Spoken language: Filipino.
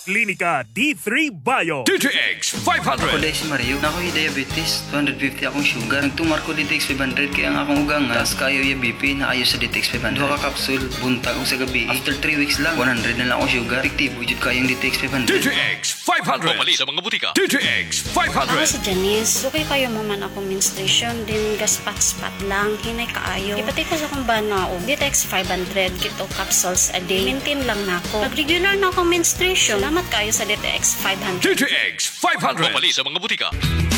Klinika D3 Bio. DTX Ako 500. dahil si Mario, na ako yung diabetes, 250 akong sugar. Nagtumar ko DTX 500 kaya ang akong ugang tas kayo yung BP na ayo sa DTX 500. Duha ka kapsul, buntag ko sa gabi. After 3 weeks lang, 100 na lang akong sugar. Efektibo jud kayong DTX 500. DTX 500. Pamali sa mga butika. DTX Ako 500. si Janice. Okay kayo mo man ako menstruation, din gaspat-spat lang, hinay kaayo. Ipatay ko sa kong banao. DTX 500, kito capsules a day. Maintain lang na ako. Nag-regular na ako menstruation. Salamat kayo sa DTX 500. DTX 500. Pamali sa mga butika.